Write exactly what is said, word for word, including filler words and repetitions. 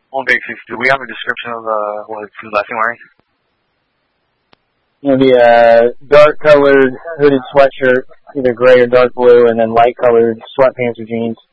one basics. Do we have a description of uh, what he's last wearing? It'll be a dark-colored hooded sweatshirt, either gray or dark blue, and then light-colored sweatpants or jeans.